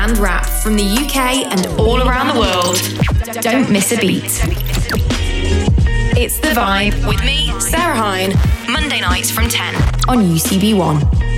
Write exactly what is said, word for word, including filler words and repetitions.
and rap from the U K and all around the world. Don't miss a beat. It's The Vibe with me, Sarah Hine, Monday nights from ten on U C B one.